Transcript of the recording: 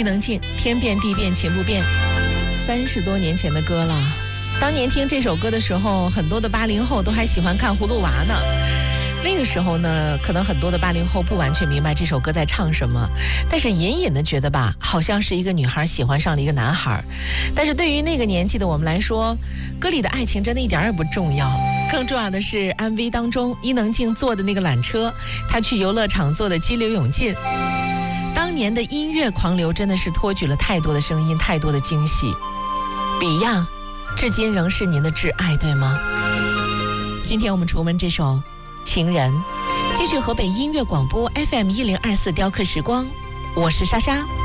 伊能静，天变地变情不变，30多年前的歌了。当年听这首歌的时候，很多的80后都还喜欢看葫芦娃呢。那个时候呢，可能很多的80后不完全明白这首歌在唱什么，但是隐隐的觉得吧，好像是一个女孩喜欢上了一个男孩。但是对于那个年纪的我们来说，歌里的爱情真的一点也不重要，更重要的是 MV 当中伊能静坐的那个缆车，她去游乐场做的激流勇进。当年的音乐狂流真的是托举了太多的声音，太多的惊喜。Beyond 至今仍是您的挚爱，对吗？今天我们重温这首情人，继续河北音乐广播 FM1024 雕刻时光，我是莎莎。